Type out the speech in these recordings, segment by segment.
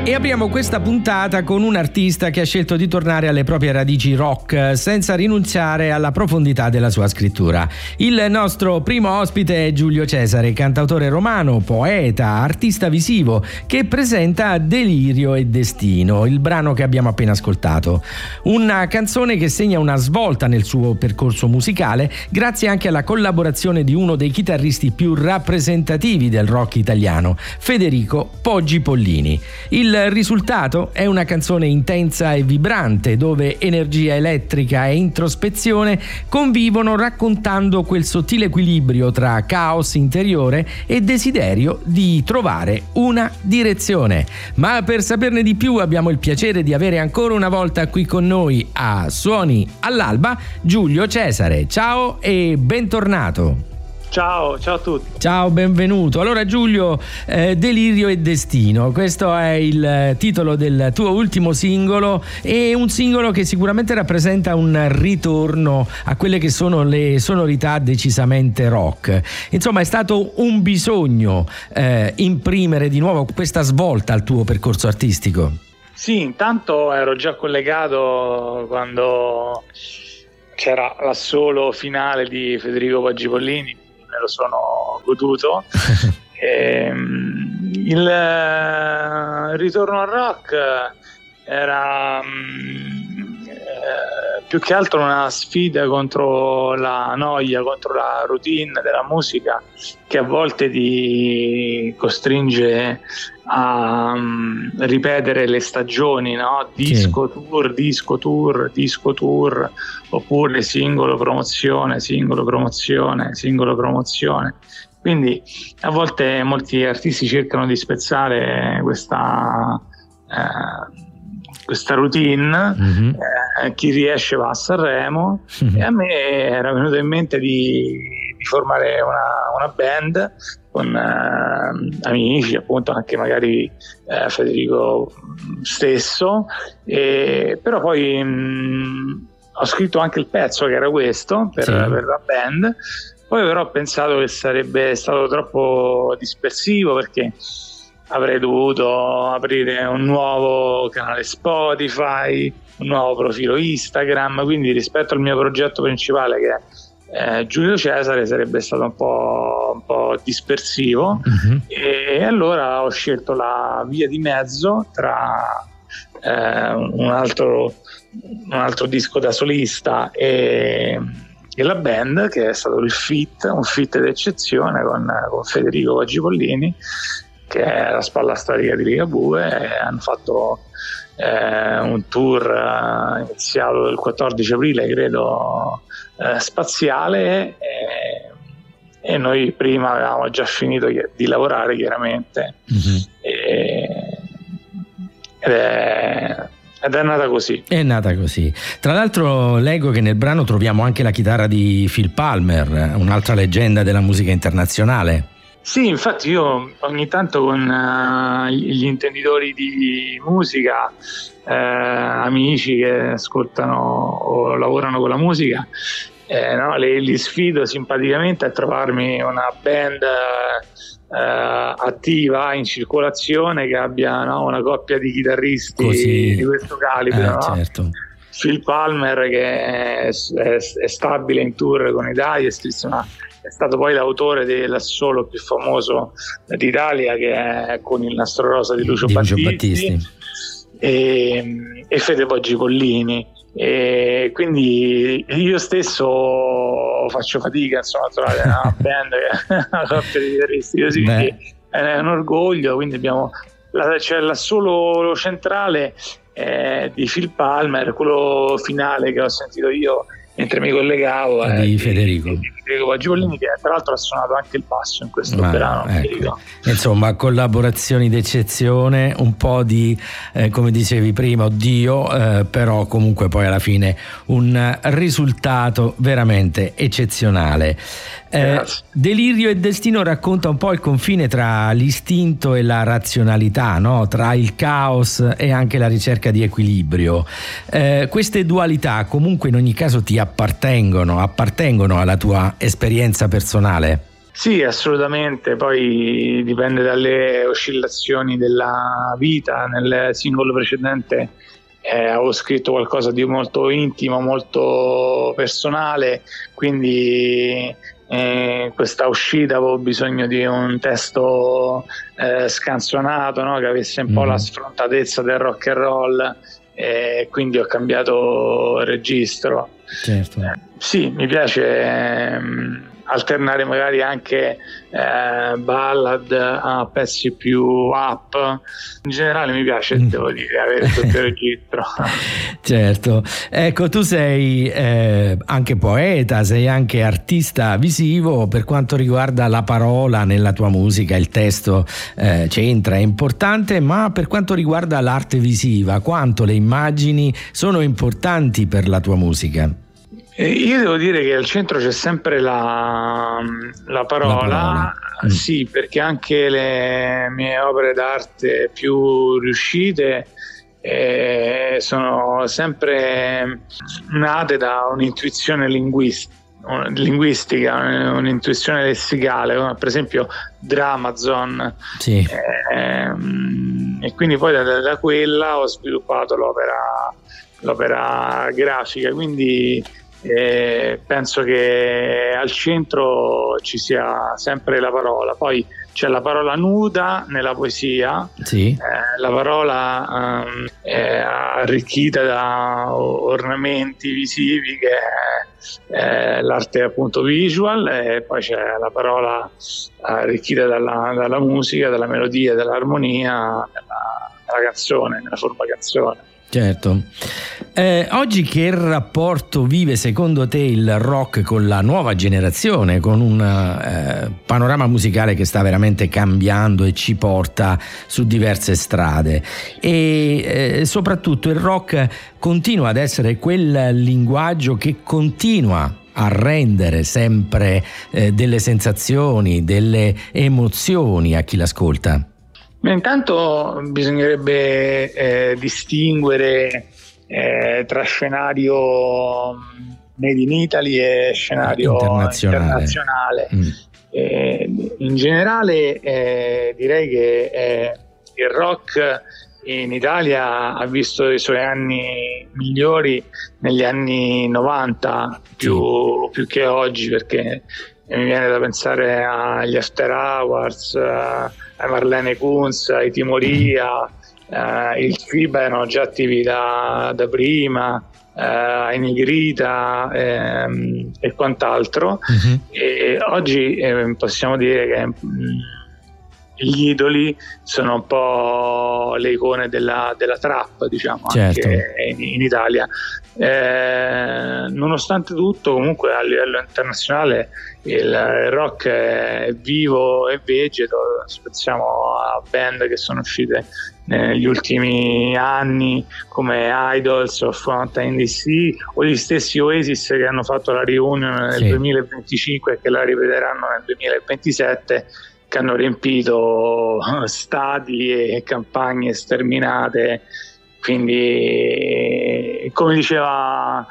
E apriamo questa puntata con un artista che ha scelto di tornare alle proprie radici rock senza rinunciare alla profondità della sua scrittura. Il nostro primo ospite è Giulio Cesare, cantautore romano, poeta, artista visivo, che presenta Delirio e Destino, il brano che abbiamo appena ascoltato. Una canzone che segna una svolta nel suo percorso musicale grazie anche alla collaborazione di uno dei chitarristi più rappresentativi del rock italiano, Federico Poggi Pollini. Il risultato è una canzone intensa e vibrante dove energia elettrica e introspezione convivono raccontando quel sottile equilibrio tra caos interiore e desiderio di trovare una direzione. Ma per saperne di più abbiamo il piacere di avere ancora una volta qui con noi a Suoni all'Alba Giulio Cesare. Ciao e bentornato. Ciao a tutti. Ciao, benvenuto. Allora Giulio, Delirio e Destino, questo è il titolo del tuo ultimo singolo, e un singolo che sicuramente rappresenta un ritorno a quelle che sono le sonorità decisamente rock. Insomma, è stato un bisogno imprimere di nuovo questa svolta al tuo percorso artistico. Sì, intanto ero già collegato quando c'era l'assolo finale di Federico Poggi Pollini. Me lo sono goduto. Il ritorno al rock era più che altro una sfida contro la noia, contro la routine della musica, che a volte ti costringe a ripetere le stagioni, no? Disco tour, oppure singolo promozione. Quindi a volte molti artisti cercano di spezzare questa routine. Chi riesce va a Sanremo, e a me era venuto in mente di formare una band con amici, appunto, anche magari Federico stesso, però poi ho scritto anche il pezzo che era questo per la band. Poi però ho pensato che sarebbe stato troppo dispersivo, perché avrei dovuto aprire un nuovo canale Spotify, un nuovo profilo Instagram, quindi rispetto al mio progetto principale, che è Giulio Cesare, sarebbe stato un po' dispersivo. E allora ho scelto la via di mezzo tra un altro disco da solista e la band, che è stato un fit d'eccezione con Federico Poggi Pollini, che è la spalla storica di Ligabue. Hanno fatto un tour iniziato il 14 aprile, credo, spaziale, e noi prima avevamo già finito di lavorare, chiaramente. Ed è nata così. È nata così. Tra l'altro leggo che nel brano troviamo anche la chitarra di Phil Palmer, un'altra leggenda della musica internazionale. Sì, infatti io ogni tanto con gli intenditori di musica, amici che ascoltano o lavorano con la musica, li sfido simpaticamente a trovarmi una band attiva, in circolazione, che abbia una coppia di chitarristi così, di questo calibro. Certo. Phil Palmer, che è stabile in tour con i Digest, è stato poi l'autore dell'assolo più famoso d'Italia, che è Con il nastro rosa di Lucio Battisti. E Fede Poggi Pollini. E quindi io stesso faccio fatica, insomma, a trovare una band che è una coppia di chitarristi così. È un orgoglio. Quindi c'è l'assolo centrale di Phil Palmer, quello finale che ho sentito io mentre mi collegavo di Federico Poggi Pollini, che tra l'altro ha suonato anche il basso in questo brano. Ecco. Insomma, collaborazioni d'eccezione, un po' di come dicevi prima, però comunque poi alla fine un risultato veramente eccezionale. Delirio e Destino racconta un po' il confine tra l'istinto e la razionalità, no? Tra il caos e anche la ricerca di equilibrio. Queste dualità comunque in ogni caso ti appartengono alla tua esperienza personale. Sì, assolutamente, poi dipende dalle oscillazioni della vita. Nel singolo precedente avevo scritto qualcosa di molto intimo, molto personale, quindi questa uscita avevo bisogno di un testo scanzonato, no? Che avesse un po' la sfrontatezza del rock and roll, e quindi ho cambiato registro. Certo. Sì, mi piace alternare magari anche ballad a pezzi più up. In generale mi piace, devo dire, avere tutto il registro. Certo, ecco, tu sei anche poeta, sei anche artista visivo. Per quanto riguarda la parola nella tua musica, il testo c'entra, è importante, ma per quanto riguarda l'arte visiva, quanto le immagini sono importanti per la tua musica? Io devo dire che al centro c'è sempre la parola. Sì, perché anche le mie opere d'arte più riuscite sono sempre nate da un'intuizione linguistica, un'intuizione lessicale, come per esempio Dramazon. Sì. E quindi poi da quella ho sviluppato l'opera grafica, quindi penso che al centro ci sia sempre la parola. Poi c'è la parola nuda nella poesia, sì. La parola è arricchita da ornamenti visivi, che è l'arte appunto visual, e poi c'è la parola arricchita dalla musica, dalla melodia, dall'armonia, della canzone, nella forma canzone. Certo. Oggi che rapporto vive secondo te il rock con la nuova generazione, con un panorama musicale che sta veramente cambiando e ci porta su diverse strade, e soprattutto il rock continua ad essere quel linguaggio che continua a rendere sempre delle sensazioni, delle emozioni a chi l'ascolta? Intanto bisognerebbe distinguere tra scenario made in Italy e scenario internazionale. In generale direi che il rock in Italia ha visto i suoi anni migliori negli anni 90 più che oggi, perché mi viene da pensare agli After Hours, a Marlene Kunz, ai Timoria, il FIBA erano già attivi da prima, ai Nigrita e quant'altro. E oggi possiamo dire che gli idoli sono un po' le icone della trap, diciamo, certo, anche in Italia. Nonostante tutto, comunque a livello internazionale il rock è vivo e vegeto. Pensiamo a band che sono uscite negli ultimi anni come Idols o Fountain DC, o gli stessi Oasis che hanno fatto la reunion nel 2025 e che la ripeteranno nel 2027, che hanno riempito stadi e campagne sterminate. Quindi, come diceva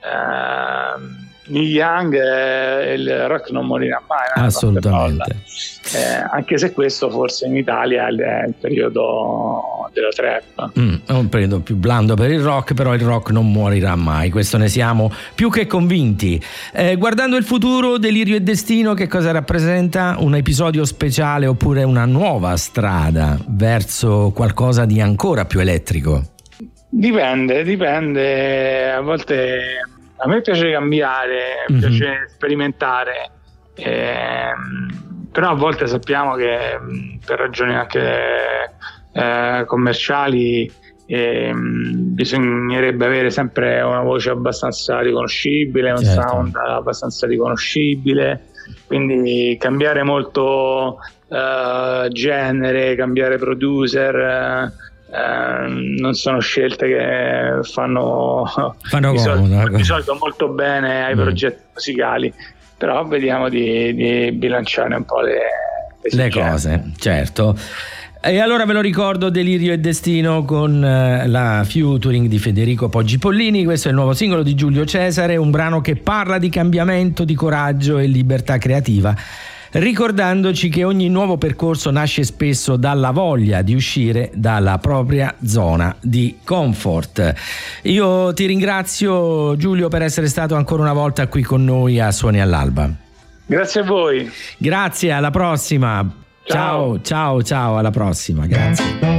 Neil Young, il rock non morirà mai. Assolutamente. Anche se questo forse in Italia è il periodo della trap. È un periodo più blando per il rock, però il rock non morirà mai, questo ne siamo più che convinti. Guardando il futuro, Delirio e Destino che cosa rappresenta? Un episodio speciale oppure una nuova strada verso qualcosa di ancora più elettrico? Dipende. A volte a me piace cambiare, piace sperimentare, però a volte sappiamo che per ragioni anche commerciali bisognerebbe avere sempre una voce abbastanza riconoscibile, un sound abbastanza riconoscibile, quindi cambiare molto genere, cambiare producer non sono scelte che fanno di solito molto bene ai progetti musicali, però vediamo di bilanciare un po' le cose, certo. E allora ve lo ricordo, Delirio e Destino con la featuring di Federico Poggi Pollini. Questo è il nuovo singolo di Giulio Cesare, un brano che parla di cambiamento, di coraggio e libertà creativa. ricordandoci che ogni nuovo percorso nasce spesso dalla voglia di uscire dalla propria zona di comfort. Io ti ringrazio, Giulio, per essere stato ancora una volta qui con noi a Suoni all'Alba. Grazie a voi. Grazie, alla prossima. Ciao, alla prossima, grazie.